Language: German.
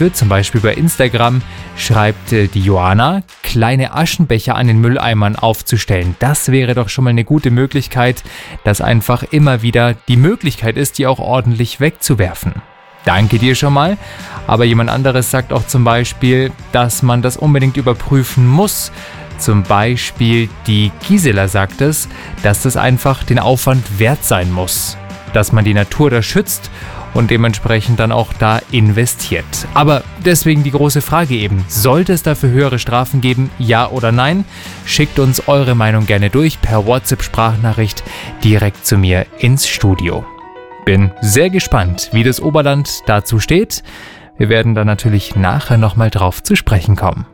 einführt, zum Beispiel bei Instagram, schreibt die Johanna, kleine Aschenbecher an den Mülleimern aufzustellen. Das wäre doch schon mal eine gute Möglichkeit, dass einfach immer wieder die Möglichkeit ist, die auch ordentlich wegzuwerfen. Danke dir schon mal. Aber jemand anderes sagt auch zum Beispiel, dass man das unbedingt überprüfen muss. Zum Beispiel die Gisela sagt es, dass das einfach den Aufwand wert sein muss. Dass man die Natur da schützt und dementsprechend dann auch da investiert. Aber deswegen die große Frage eben, sollte es dafür höhere Strafen geben, ja oder nein? Schickt uns eure Meinung gerne durch per WhatsApp-Sprachnachricht direkt zu mir ins Studio. Bin sehr gespannt, wie das Oberland dazu steht. Wir werden da natürlich nachher nochmal drauf zu sprechen kommen.